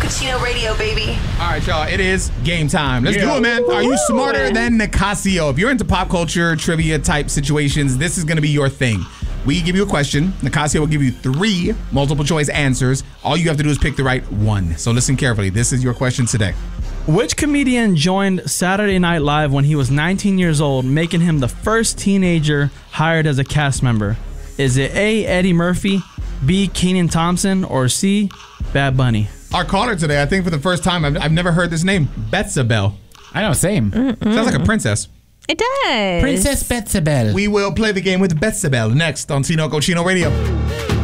Cochino Radio, baby. All right, y'all. It is game time. Let's do it, man. Are you smarter than Nicasio? If you're into pop culture, trivia type situations, this is going to be your thing. We give you a question. Nicasio will give you 3 multiple choice answers. All you have to do is pick the right one. So listen carefully. This is your question today. Which comedian joined Saturday Night Live when he was 19 years old, making him the first teenager hired as a cast member? Is it A, Eddie Murphy, B, Kenan Thompson, or C, Bad Bunny? Our caller today, I think for the first time, I've never heard this name, Betsabel. I know, same. Sounds like a princess. It does. Princess Betsabel. We will play the game with Betsabel next on Tino Cochino Radio.